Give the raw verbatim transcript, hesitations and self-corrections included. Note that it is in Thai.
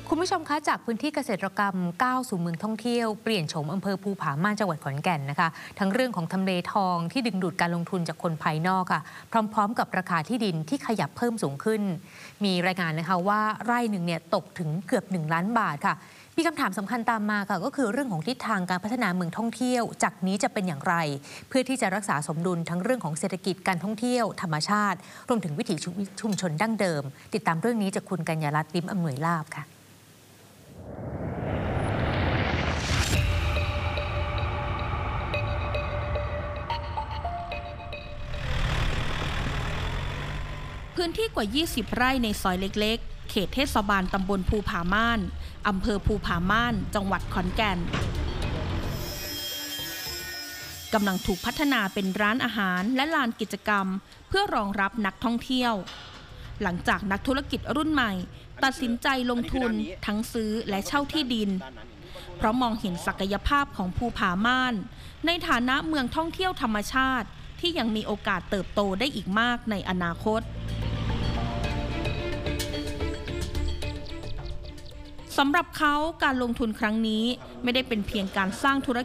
คุณผู้ชมคะจากพื้นที่เกษตรกรรมก้าวสู่เมืองท่องเที่ยวเปลี่ยนโฉมอำเภอภูผาม่านจังหวัดขอนแก่นนะคะทั้งเรื่องของทำเลทองที่ดึงดูดการลงทุนจากคนภายนอกค่ะพร้อมๆกับราคาที่ดินที่ขยับเพิ่มสูงขึ้นมีรายงานนะคะว่าไร่หนึ่งเนี่ยตกถึงเกือบหนึ่งล้านบาทค่ะมีคำถามสำคัญตามมาค่ะก็คือเรื่องของทิศทางการพัฒนาเมืองท่องเที่ยวจากนี้จะเป็นอย่างไรเพื่อที่จะรักษาสมดุลทั้งเรื่องของเศรษฐกิจการท่องเที่ยวธรรมชาติรวมถึงวิถีชุมชนดั้งเดิมติดตามเรื่องนี้จากคุณกัญญารัตน์ลิ้มอำนวยลาภค่ะพื้นที่กว่ายี่สิบไร่ในซอยเล็กๆเขตเทศบาลตำบลภูผาม่านอำเภอภูผาม่านจังหวัดขอนแก่นกำลังถูกพัฒนาเป็นร้านอาหารและลานกิจกรรมเพื่อรองรับนักท่องเที่ยวหลังจากนักธุรกิจรุ่นใหม่ตัดสินใจลงทุนทั้งซื้อและเช่าที่ดินเพราะมองเห็นศักยภาพของภูผาม่านในฐานะเมืองท่องเที่ยวธรรมชาติที่ยังมีโอกาสเติบโตได้อีกมากในอนาคตสำหรับเขาการลงทุนครั้งนี้ไม่ได้เป็นเพียงการสร้างธุร